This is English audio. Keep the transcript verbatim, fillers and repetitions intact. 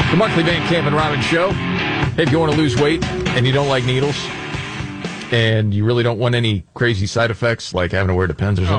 The Markley Van Camp and Robbins Show. Hey, if you want to lose weight and you don't like needles and you really don't want any crazy side effects like having to wear Depends or something,